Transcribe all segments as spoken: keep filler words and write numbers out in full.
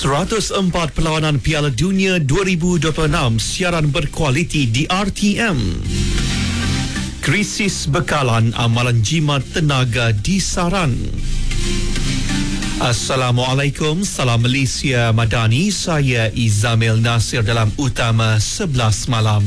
seratus empat perlawanan Piala Dunia dua ribu dua puluh enam siaran berkualiti di R T M. Krisis bekalan amalan jimat tenaga disaran. Assalamualaikum, salam Malaysia Madani. Saya Izamil Nasir dalam Utama sebelas malam.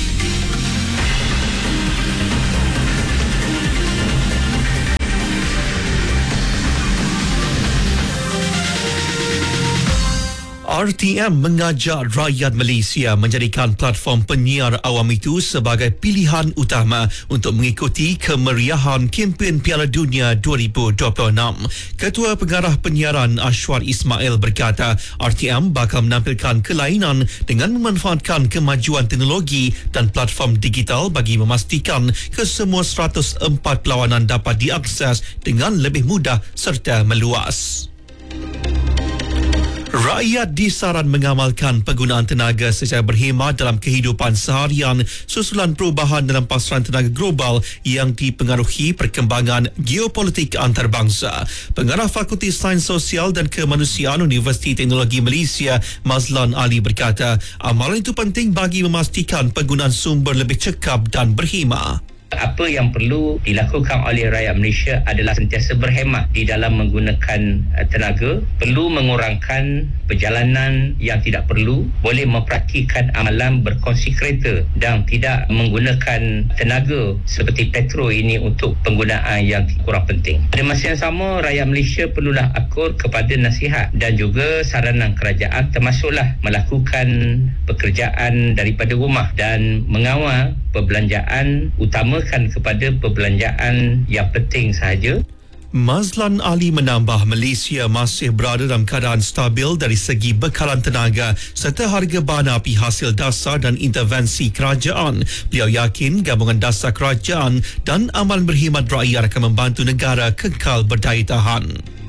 R T M mengajak rakyat Malaysia menjadikan platform penyiar awam itu sebagai pilihan utama untuk mengikuti kemeriahan kempen Piala Dunia dua ribu dua puluh enam. Ketua Pengarah Penyiaran Ashwar Ismail berkata, R T M bakal menampilkan kelainan dengan memanfaatkan kemajuan teknologi dan platform digital bagi memastikan kesemua seratus empat perlawanan dapat diakses dengan lebih mudah serta meluas. Rakyat disaran mengamalkan penggunaan tenaga secara berhemat dalam kehidupan seharian susulan perubahan dalam pasaran tenaga global yang dipengaruhi perkembangan geopolitik antarabangsa. Pengarah Fakulti Sains Sosial dan Kemanusiaan Universiti Teknologi Malaysia, Mazlan Ali berkata, amalan itu penting bagi memastikan penggunaan sumber lebih cekap dan berhema. Apa yang perlu dilakukan oleh rakyat Malaysia adalah sentiasa berhemat di dalam menggunakan uh, tenaga, perlu mengurangkan perjalanan yang tidak perlu, boleh mempraktikkan amalan berkongsi kereta dan tidak menggunakan tenaga seperti petrol ini untuk penggunaan yang kurang penting. Pada masa yang sama, rakyat Malaysia perlulah akur kepada nasihat dan juga saranan kerajaan, termasuklah melakukan pekerjaan daripada rumah dan mengawal perbelanjaan utama kepada perbelanjaan yang penting sahaja. Mazlan Ali menambah, Malaysia masih berada dalam keadaan stabil dari segi bekalan tenaga serta harga bahan api hasil dasar dan intervensi kerajaan. Beliau yakin gabungan dasar kerajaan dan amalan berkhidmat rakyat akan membantu negara kekal berdaya tahan.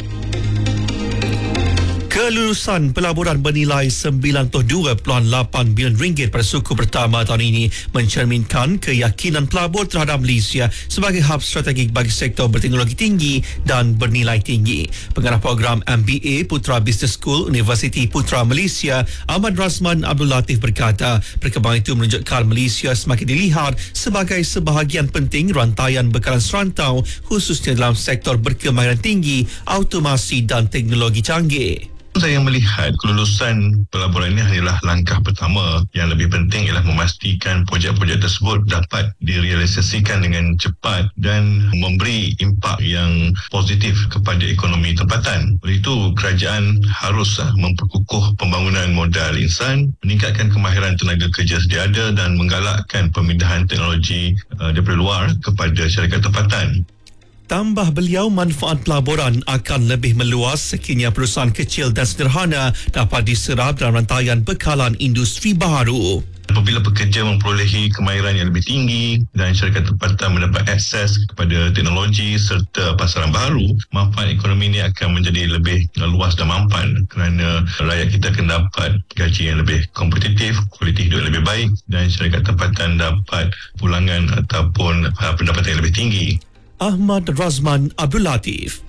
Kelulusan pelaburan bernilai sembilan puluh dua perpuluhan lapan bilion ringgit pada suku pertama tahun ini mencerminkan keyakinan pelabur terhadap Malaysia sebagai hub strategik bagi sektor berteknologi tinggi dan bernilai tinggi. Pengarah program M B A Putra Business School Universiti Putra Malaysia, Ahmad Razman Abdul Latif berkata, perkembangan itu menunjukkan Malaysia semakin dilihat sebagai sebahagian penting rantaian bekalan serantau khususnya dalam sektor berkemahiran tinggi, automasi dan teknologi canggih. Saya melihat kelulusan pelaburan ini hanyalah langkah pertama. Yang lebih penting ialah memastikan projek-projek tersebut dapat direalisasikan dengan cepat dan memberi impak yang positif kepada ekonomi tempatan. Oleh itu, kerajaan harus memperkukuh pembangunan modal insan, meningkatkan kemahiran tenaga kerja sedia ada dan menggalakkan pemindahan teknologi uh, daripada luar kepada syarikat tempatan. Tambah beliau, manfaat pelaburan akan lebih meluas sekiranya perusahaan kecil dan sederhana dapat diserap dalam rantaian bekalan industri baru. Apabila pekerja memperolehi kemahiran yang lebih tinggi dan syarikat tempatan mendapat akses kepada teknologi serta pasaran baru, manfaat ekonomi ini akan menjadi lebih luas dan mampan kerana rakyat kita akan dapat gaji yang lebih kompetitif, kualiti hidup yang lebih baik dan syarikat tempatan dapat pulangan ataupun pendapatan yang lebih tinggi. Ahmad Razman Abdul Latif.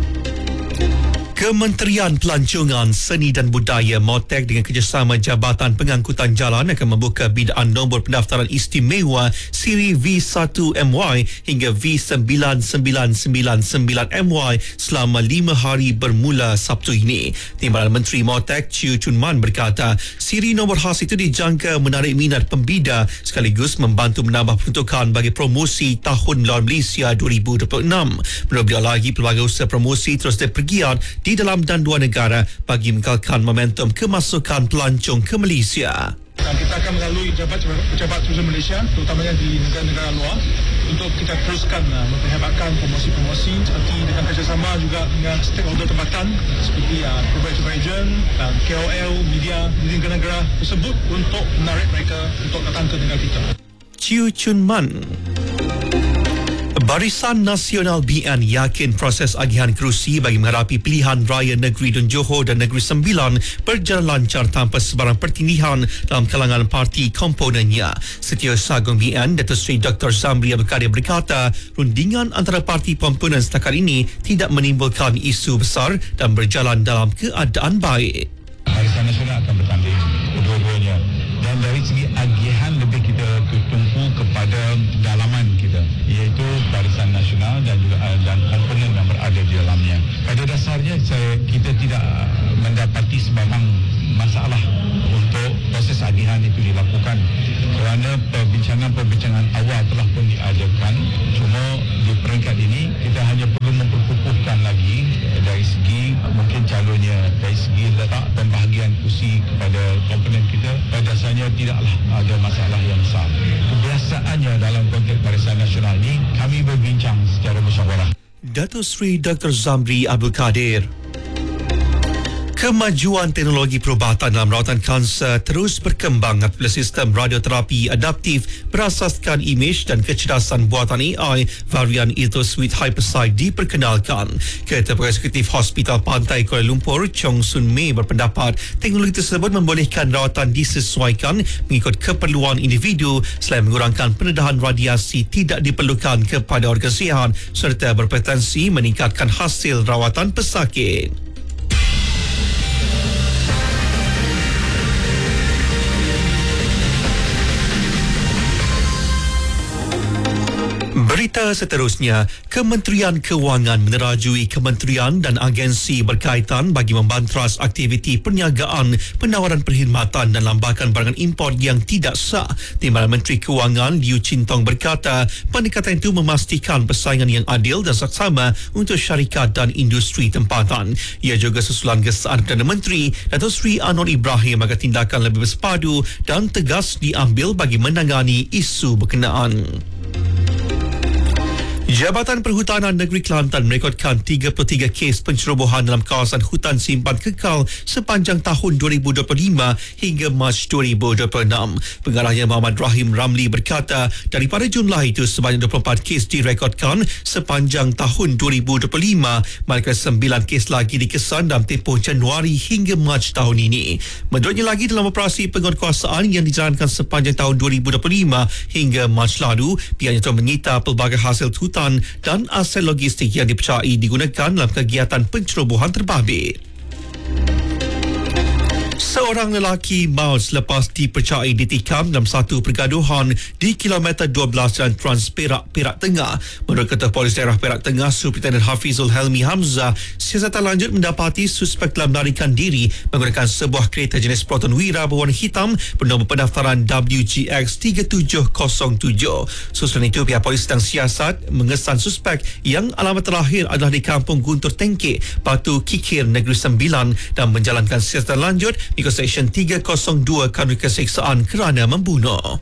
Kementerian Pelancongan, Seni dan Budaya MOTEK dengan kerjasama Jabatan Pengangkutan Jalan akan membuka bidaan nombor pendaftaran istimewa siri V satu M Y hingga V sembilan sembilan sembilan sembilan M Y selama lima hari bermula Sabtu ini. Timbalan Menteri MOTEK Chew Chun Man berkata, siri nombor khas itu dijangka menarik minat pembida sekaligus membantu menambah peruntukan bagi promosi Tahun Lawan Malaysia dua ribu dua puluh enam. Menurut beliau lagi, pelbagai usaha promosi terus dipergiat di dalam dan luar negara bagi mengekalkan momentum kemasukan pelancong ke Malaysia. Kita akan melalui pejabat tourism Malaysia, terutamanya di negara-negara luar, untuk kita teruskan uh, memperhebatkan promosi-promosi seperti dengan kerjasama juga dengan stakeholder tempatan seperti uh, travel agent dan K O L, media di negara-negara tersebut untuk menarik mereka untuk datang ke negara kita. Chew Chun Man. Barisan Nasional B N yakin proses agihan kerusi bagi menghadapi pilihan raya Negeri Dun Johor dan Negeri Sembilan berjalan lancar tanpa sebarang pertindihan dalam kalangan parti komponennya. Setiausaha Agung B N, Datuk Seri Doktor Zamri Abdul Kadir berkata, rundingan antara parti komponen setakat ini tidak menimbulkan isu besar dan berjalan dalam keadaan baik. saya kita tidak mendapati sebarang masalah untuk proses adilan itu dilakukan, kerana perbincangan-perbincangan awal telah pun diadakan. Cuma di peringkat ini kita hanya perlu memperkukuhkan lagi dari segi mungkin calonnya, dari segi letak pembahagian kursi kepada komponen kita. Pada dasarnya tidaklah ada masalah yang besar. Kebiasaannya dalam konteks Barisan Nasional ini kami berbincang secara musyawarah. Datuk Seri Doktor Zamri Abdul Kadir. Kemajuan teknologi perubatan dalam rawatan kanser terus berkembang apabila sistem radioterapi adaptif berasaskan imej dan kecerdasan buatan A I varian Ethosweet Hypersight diperkenalkan. Ketua Eksekutif Hospital Pantai Kuala Lumpur, Chong Sun Mei berpendapat teknologi tersebut membolehkan rawatan disesuaikan mengikut keperluan individu selain mengurangkan pendedahan radiasi tidak diperlukan kepada organ sihat serta berpotensi meningkatkan hasil rawatan pesakit. Berita seterusnya, Kementerian Kewangan menerajui kementerian dan agensi berkaitan bagi membantras aktiviti perniagaan, penawaran perkhidmatan dan lambakan barangan import yang tidak sah. Timbalan Menteri Kewangan Liu Chintong berkata, pendekatan itu memastikan persaingan yang adil dan saksama untuk syarikat dan industri tempatan. Ia juga susulan gesaan Perdana Menteri Datuk Seri Anwar Ibrahim agar tindakan lebih bersepadu dan tegas diambil bagi menangani isu berkenaan. Jabatan Perhutanan Negeri Kelantan merekodkan tiga puluh tiga kes pencerobohan dalam kawasan hutan simpan kekal sepanjang tahun dua ribu dua puluh lima hingga Mac dua ribu dua puluh enam. Pengarahnya Muhammad Rahim Ramli berkata, daripada jumlah itu sebanyak dua puluh empat kes direkodkan sepanjang tahun dua ribu dua puluh lima, manakala sembilan kes lagi dikesan dalam tempoh Januari hingga Mac tahun ini. Menurutnya lagi, dalam operasi penguatkuasaan yang dijalankan sepanjang tahun dua ribu dua puluh lima hingga Mac lalu, pihaknya telah menyita pelbagai hasil hutan dan aset logistik yang dipercayai digunakan dalam kegiatan pencerobohan terbabit. Seorang lelaki maut selepas dipercayai ditikam dalam satu pergaduhan di kilometer dua belas Jalan Trans Perak, Perak Tengah. Menurut Ketua Polis Daerah Perak Tengah, Superintendent Hafizul Helmi Hamzah, siasatan lanjut mendapati suspek telah melarikan diri menggunakan sebuah kereta jenis Proton Wira berwarna hitam bernombor pendaftaran W G X tiga tujuh kosong tujuh. Susulan itu, pihak polis sedang siasat mengesan suspek yang alamat terakhir adalah di Kampung Guntur Tengkek, Batu Kikir, Negeri Sembilan, dan menjalankan siasatan lanjut ikut Seksyen tiga kosong dua Kanun Keseksaan kerana membunuh.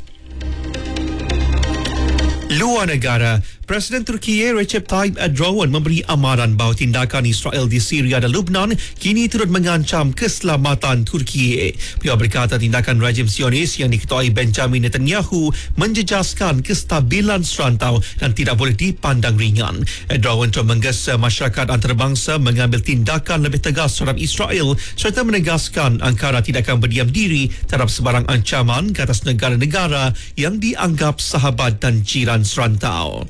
Luar negara, Presiden Turki Recep Tayyip Erdogan memberi amaran bahawa tindakan Israel di Syria dan Lebanon kini turut mengancam keselamatan Turki. Beliau berkata tindakan rejim Zionis yang diketuai Benjamin Netanyahu menjejaskan kestabilan serantau dan tidak boleh dipandang ringan. Erdogan telah menggesa masyarakat antarabangsa mengambil tindakan lebih tegas terhadap Israel serta menegaskan Ankara tidak akan berdiam diri terhadap sebarang ancaman ke atas negara-negara yang dianggap sahabat dan jiran serantau.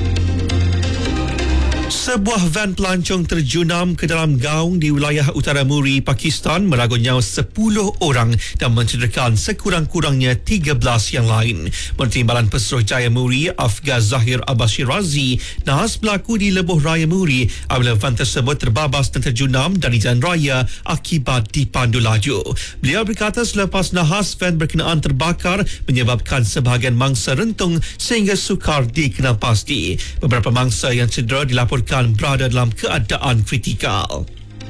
Sebuah van pelancong terjunam ke dalam gaung di wilayah Utara Muri, Pakistan, meragut nyawa sepuluh orang dan mencederakan sekurang-kurangnya tiga belas yang lain. Menteri Timbalan Pesuruhjaya Muri, Afgaz Zahir Abbas Shirazi, nahas berlaku di Lebuh Raya Muri apabila van tersebut terbabas dan terjunam dari jalan raya akibat dipandu laju. Beliau berkata selepas nahas van berkenaan terbakar menyebabkan sebahagian mangsa rentung sehingga sukar dikenal pasti. Beberapa mangsa yang cedera dilaporkan berada dalam keadaan kritikal.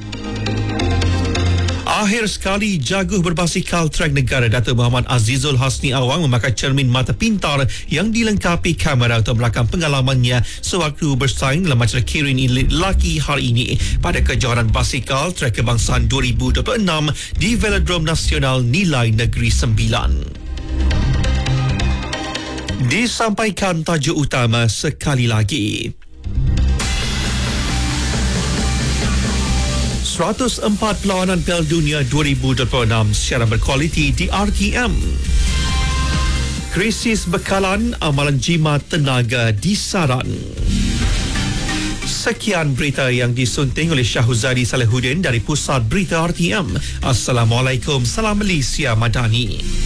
Akhir sekali, jaguh berbasikal trek negara Datuk Muhammad Azizul Hasni Awang memakai cermin mata pintar yang dilengkapi kamera untuk merakam pengalamannya sewaktu bersaing dalam acara Kirin lelaki hari ini pada kejohanan basikal trek kebangsaan dua ribu dua puluh enam di Velodrome Nasional Nilai Negeri Sembilan. Disampaikan tajuk utama sekali lagi. seratus empat perlawanan Piala Dunia dua ribu dua puluh enam secara berkualiti di R T M. Krisis bekalan, amalan jimat tenaga disaran. Sekian berita yang disunting oleh Syahuzadi Salehuddin dari Pusat Berita R T M. Assalamualaikum, salam Malaysia Madani.